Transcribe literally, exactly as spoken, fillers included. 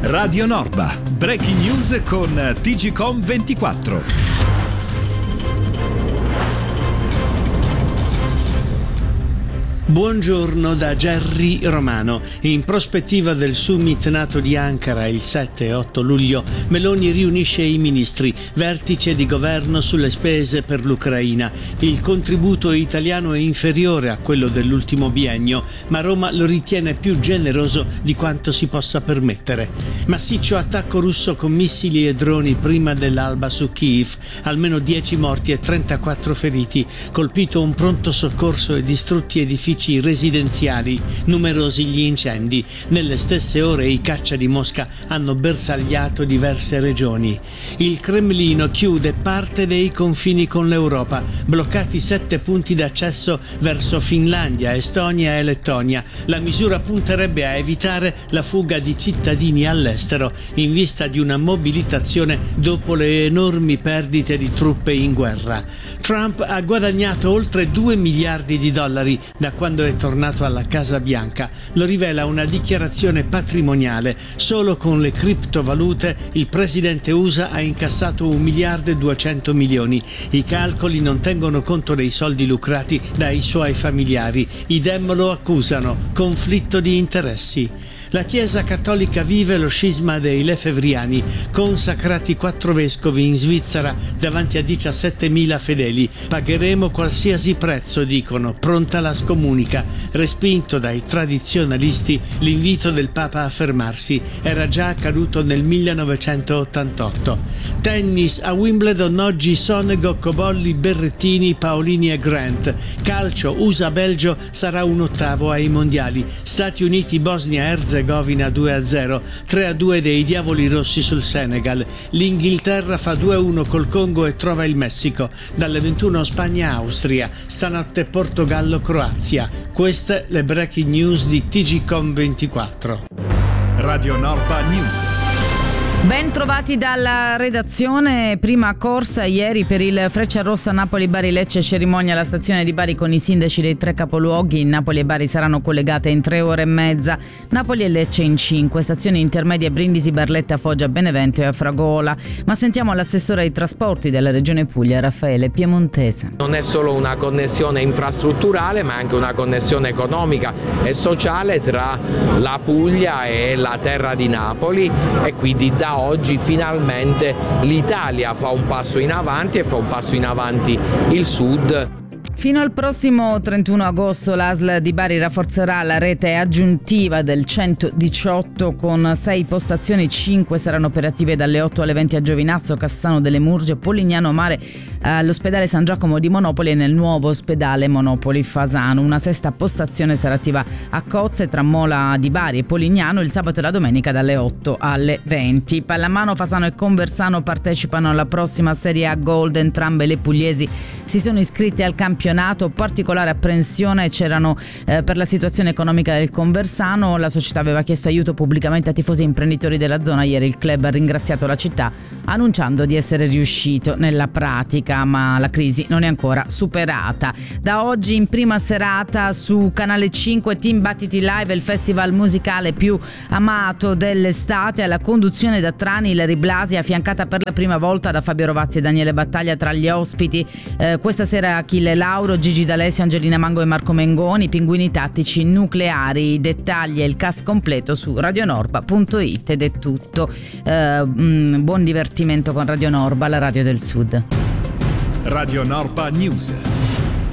Radio Norba, breaking news con T G Com ventiquattro. Buongiorno da Gerry Romano. In prospettiva del summit NATO di Ankara il sette e otto luglio, Meloni riunisce i ministri, vertice di governo sulle spese per l'Ucraina. Il contributo italiano è inferiore a quello dell'ultimo biennio, ma Roma lo ritiene più generoso di quanto si possa permettere. Massiccio attacco russo con missili e droni prima dell'alba su Kiev, almeno dieci morti e trentaquattro feriti, colpito un pronto soccorso e distrutti edifici residenziali, numerosi gli incendi. Nelle stesse ore i caccia di Mosca hanno bersagliato diverse regioni. Il Cremlino chiude parte dei confini con l'Europa, bloccati sette punti d'accesso verso Finlandia, Estonia e Lettonia. La misura punterebbe a evitare la fuga di cittadini all'estero in vista di una mobilitazione dopo le enormi perdite di truppe in guerra. Trump ha guadagnato oltre due miliardi di dollari da quando è tornato alla Casa Bianca. Lo rivela una dichiarazione patrimoniale. Solo con le criptovalute il presidente U S A ha incassato un miliardo e duecento milioni. I calcoli non tengono conto dei soldi lucrati dai suoi familiari. I Dem lo accusano. Conflitto di interessi. La Chiesa Cattolica vive lo scisma dei Lefebvriani, consacrati quattro vescovi in Svizzera davanti a diciassettemila fedeli. Pagheremo qualsiasi prezzo, dicono, pronta la scomunica. Respinto dai tradizionalisti l'invito del Papa a fermarsi. Era già accaduto nel millenovecentottantotto. Tennis a Wimbledon oggi Sonego, Cobolli, Berrettini, Paolini e Grant. Calcio U S A-Belgio sarà un ottavo ai mondiali. Stati Uniti, Bosnia-Erzegovina due a zero, tre a due dei Diavoli Rossi sul Senegal. L'Inghilterra fa due a uno col Congo e trova il Messico. Dalle ventuno Spagna-Austria, stanotte Portogallo-Croazia. Queste le breaking news di T G Com ventiquattro. Radio Norba News. Ben trovati dalla redazione. Prima corsa ieri per il Frecciarossa Napoli-Bari-Lecce, cerimonia alla stazione di Bari con i sindaci dei tre capoluoghi. Napoli e Bari saranno collegate in tre ore e mezza, Napoli e Lecce in cinque, stazioni intermedie Brindisi, Barletta, Foggia, Benevento e Afragola. Ma sentiamo l'assessore ai trasporti della Regione Puglia, Raffaele Piemontese. Non è solo una connessione infrastrutturale, ma anche una connessione economica e sociale tra la Puglia e la terra di Napoli, e quindi da oggi finalmente l'Italia fa un passo in avanti e fa un passo in avanti il Sud. Fino al prossimo trentuno agosto l'A S L di Bari rafforzerà la rete aggiuntiva del centodiciotto con sei postazioni, cinque saranno operative dalle otto alle venti a Giovinazzo, Cassano delle Murge, Polignano Mare, all'ospedale San Giacomo di Monopoli e nel nuovo ospedale Monopoli Fasano. Una sesta postazione sarà attiva a Cozze tra Mola di Bari e Polignano il sabato e la domenica dalle otto alle venti. Pallamano, Fasano e Conversano partecipano alla prossima Serie A Gold. Entrambe le pugliesi si sono iscritte al campionato. Particolare apprensione c'erano eh, per la situazione economica del Conversano. La società aveva chiesto aiuto pubblicamente a tifosi e imprenditori della zona. Ieri il club ha ringraziato la città annunciando di essere riuscito nella pratica, ma la crisi non è ancora superata. Da oggi in prima serata su Canale cinque Team Battiti Live, il festival musicale più amato dell'estate, alla conduzione da Trani Larry Blasi, affiancata per la prima volta da Fabio Rovazzi e Daniele Battaglia tra gli ospiti. Eh, questa sera Achille Lauro, Gigi D'Alessio, Angelina Mango e Marco Mengoni, Pinguini Tattici Nucleari. I dettagli e il cast completo su radionorba punto it. Ed è tutto. Eh, mh, buon divertimento con Radio Norba, la radio del Sud. Radio Norba News.